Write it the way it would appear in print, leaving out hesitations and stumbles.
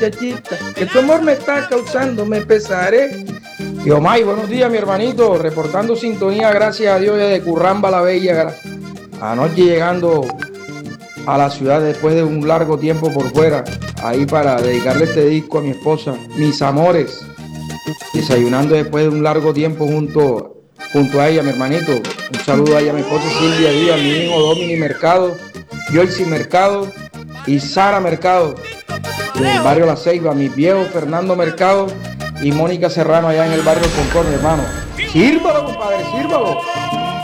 muchachita, que tu amor me está causando, me pesaré. Y Omay, buenos días, mi hermanito, reportando sintonía, gracias a Dios, desde Curramba la Bella. Anoche llegando a la ciudad después de un largo tiempo por fuera, ahí para dedicarle este disco a mi esposa, mis amores, desayunando después de un largo tiempo junto a ella, mi hermanito. Un saludo a ella, a mi esposa Silvia Díaz, mi hijo Domini Mercado, Joyce Mercado y Sara Mercado, del barrio La Ceiba, mis viejos Fernando Mercado y Mónica Serrano allá en el barrio Concord, hermano. Sírvalo, compadre, sírvalo.